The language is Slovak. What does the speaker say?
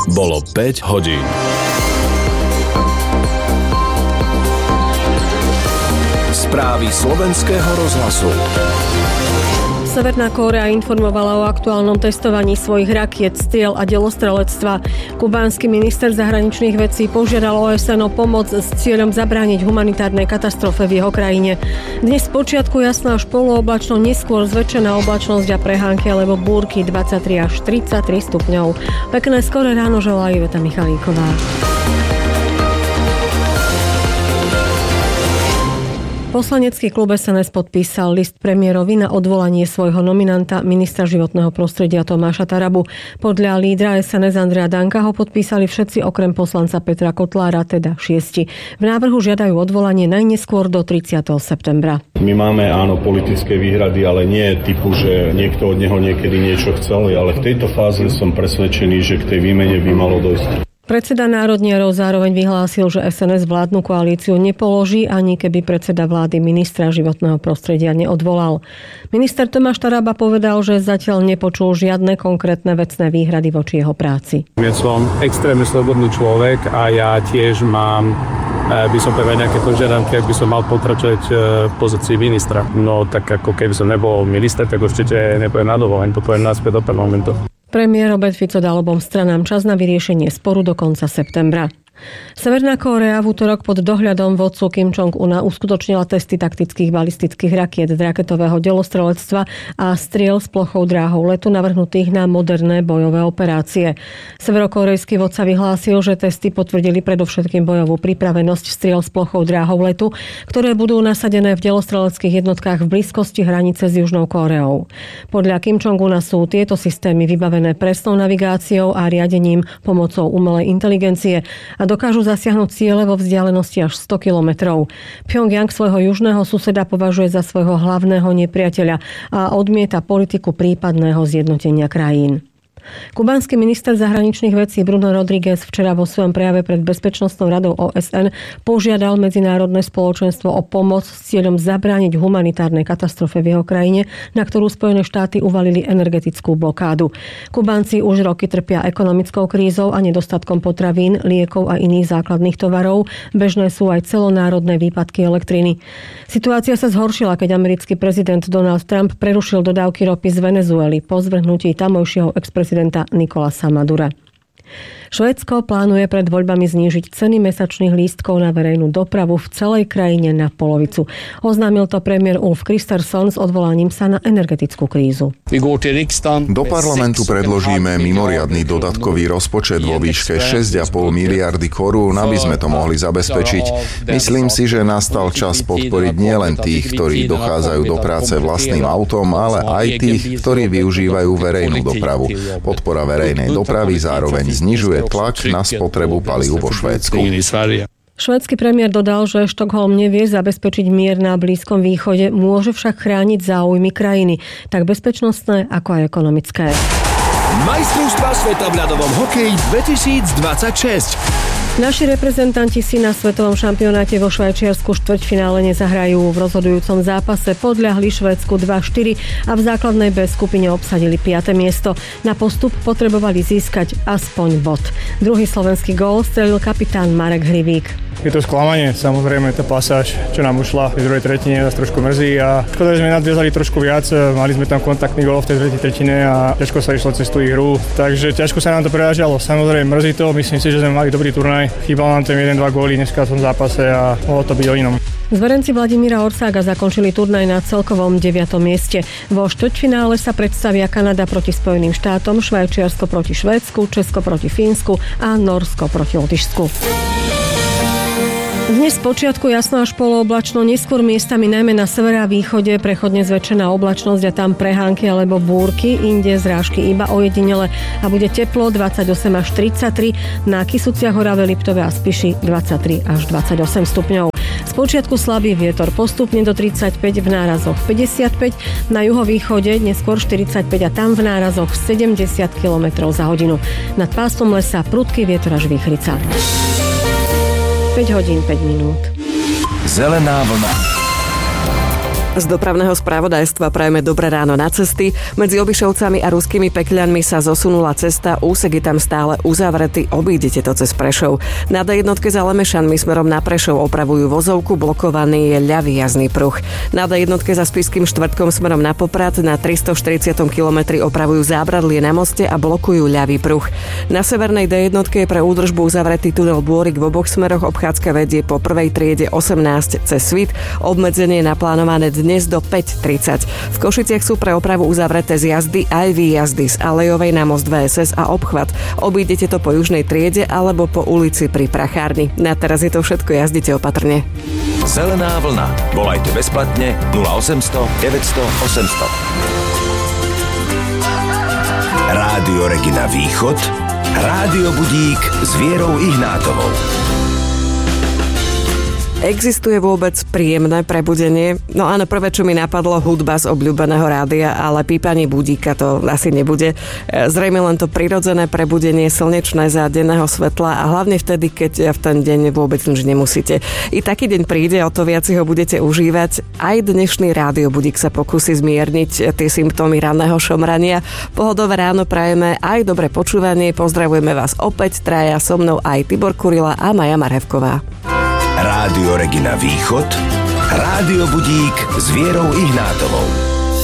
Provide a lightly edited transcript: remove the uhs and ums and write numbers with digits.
Bolo 5 hodín. Správy slovenského rozhlasu. Severná Kórea informovala o aktuálnom testovaní svojich rakiet, striel a delostrelectva. Kubánsky minister zahraničných vecí požiadal OSN o pomoc s cieľom zabrániť humanitárnej katastrofe v jeho krajine. Dnes spočiatku jasná až polooblačno, neskôr zväčšená oblačnosť a prehánky alebo búrky 23 až 33 stupňov. Pekné skoré ráno želá Iveta Michalíková. Poslanecký klub SNS podpísal list premiérovi na odvolanie svojho nominanta ministra životného prostredia Tomáša Tarabu. Podľa lídra SNS Andreja Danka ho podpísali všetci okrem poslanca Petra Kotlára, teda 6. V návrhu žiadajú odvolanie najneskôr do 30. septembra. My máme áno politické výhrady, ale nie typu, že niekto od neho niekedy niečo chcel, ale v tejto fáze som presvedčený, že k tej výmene by malo dojsť. Predseda národniarov zároveň vyhlásil, že SNS vládnu koalíciu nepoloží, ani keby predseda vlády ministra životného prostredia neodvolal. Minister Tomáš Taraba povedal, že zatiaľ nepočul žiadne konkrétne vecné výhrady voči jeho práci. Ja som extrémne slobodný človek a ja tiež mám, by som povedal, nejaké požiadavky, ak by som mal pokračovať v pozícii ministra. No tak ako keby som nebol minister, tak určite nepôjdem na dovoleň, potom naspäť do parlamentu. Premiér Robert Fico dal obom stranám čas na vyriešenie sporu do konca septembra. Severná Kórea v utorok pod dohľadom vodcu Kim Jong-una uskutočnila testy taktických balistických rakiet z raketového delostrelectva a striel s plochou dráhou letu navrhnutých na moderné bojové operácie. Severokórejský vodca vyhlásil, že testy potvrdili predovšetkým bojovú pripravenosť striel s plochou dráhou letu, ktoré budú nasadené v delostreleckých jednotkách v blízkosti hranice s Južnou Kóreou. Podľa Kim Jong-una sú tieto systémy vybavené presnou navigáciou a riadením pomocou umelej inteligencie a dokážu zasiahnuť ciele vo vzdialenosti až 100 kilometrov. Pyongyang svojho južného suseda považuje za svojho hlavného nepriateľa a odmieta politiku prípadného zjednotenia krajín. Kubánsky minister zahraničných vecí Bruno Rodríguez včera vo svojom prejave pred Bezpečnostnou radou OSN požiadal medzinárodné spoločenstvo o pomoc s cieľom zabrániť humanitárnej katastrofe v jeho krajine, na ktorú Spojené štáty uvalili energetickú blokádu. Kubánci už roky trpia ekonomickou krízou a nedostatkom potravín, liekov a iných základných tovarov. Bežné sú aj celonárodné výpadky elektriny. Situácia sa zhoršila, keď americký prezident Donald Trump prerušil dodávky ropy z Venezuely po zvrhnutí tamojšieho prezidenta Nicolasa Madura. Švédsko plánuje pred voľbami znížiť ceny mesačných lístkov na verejnú dopravu v celej krajine na polovicu. Oznámil to premiér Ulf Kristersson s odvolaním sa na energetickú krízu. Do parlamentu predložíme mimoriadny dodatkový rozpočet vo výške 6,5 miliardy korún, aby sme to mohli zabezpečiť. Myslím si, že nastal čas podporiť nielen tých, ktorí dochádzajú do práce vlastným autom, ale aj tých, ktorí využívajú verejnú dopravu. Podpora verejnej dopravy zároveň znižuje tlak na spotrebu palív vo Švédsku. Švédsky premiér dodal, že Štokholm nevie zabezpečiť mier na Blízkom východe, môže však chrániť záujmy krajiny, tak bezpečnostné ako aj ekonomické. Majstrovstvá sveta v ľadovom hokeji 2026. Naši reprezentanti si na svetovom šampionáte vo Švajčiarsku štvrťfinále nezahrajú. V rozhodujúcom zápase podľahli Švédsku 2-4 a v základnej B skupine obsadili 5. miesto. Na postup potrebovali získať aspoň bod. Druhý slovenský gól strelil kapitán Marek Hrivík. Je to sklamanie, samozrejme tá pasáž, čo nám ušla v druhej tretine, nás trošku mrzí a škoda, že sme nadviazali trošku viac, mali sme tam kontaktný gól v tej tretej tretine a ťažko sa išlo cez tú hru, takže ťažko sa nám to prerážalo. Samozrejme mrzí to, myslím si, že sme mali dobrý turnaj, chýbal nám tam 1-2 góly dneska v tom zápase a mohlo to byť o inom. Zverenci Vladimíra Orsága zakončili turnaj na celkovom 9. mieste. Vo štvrťfinále sa predstavia Kanada proti Spojeným štátom, Švajčiarsko proti Švédsku, Česko proti Fínsku a Norsko proti Lotyšsku. Dnes spočiatku jasno až polooblačno, neskôr miestami najmä na severe a východe prechodne zväčšená oblačnosť a tam prehánky alebo búrky, inde zrážky iba ojedinele a bude teplo 28 až 33, na Kysuciach, Horave, Liptove a Spiši 23 až 28 stupňov. Spočiatku slabý vietor, postupne do 35, v nárazoch 55, na juhovýchode neskôr 45 a tam v nárazoch 70 km za hodinu. Nad pásom lesa prudký vietor až výchrica. 5 hodín 5 minút. Zelená vlna. Z dopravného spravodajstva prajeme dobré ráno na cesty. Medzi Obišovcami a Ruskými Pekľanmi sa zosunula cesta, úsek je tam stále uzavretý, obídete to cez Prešov. Na D1 za Lemešanmi smerom na Prešov opravujú vozovku, blokovaný je ľavý jazdný pruh. Na D1 za Spišským Štvrtkom smerom na Poprad na 340 km opravujú zábradlie na moste a blokujú ľavý pruh. Na severnej D1 je pre údržbu uzavretý tunel Bôrik v oboch smeroch, obchádzka vedie po prvej triede 18 cez Svit, obmedzenie naplánované dnes do 5:30. V Košiciach sú pre opravu uzavreté zjazdy aj výjazdy z Alejovej na most VSS a obchvat. Obídete to po južnej triede alebo po ulici pri Prachárni. Na teraz je to všetko, jazdite opatrne. Zelená vlna. Volajte bezplatne 0800 900 800. Rádio Regina Východ. Rádio Budík s Vierou Ihnátovou. Existuje vôbec príjemné prebudenie? No áno, prvé, čo mi napadlo, hudba z obľúbeného rádia, ale pípanie budíka to asi nebude. Zrejme len to prirodzené prebudenie slnečné za denného svetla a hlavne vtedy, keď v ten deň vôbec nič nemusíte. I taký deň príde, o to viac si ho budete užívať. Aj dnešný rádio budík sa pokúsi zmierniť tie symptómy ranného šomrania. Pohodové ráno prajeme aj dobré počúvanie. Pozdravujeme vás opäť traja, so mnou aj Tibor Kurila a Maja Marhevková. Rádio Regina Východ, Rádio Budík s Vierou Ihnátovou.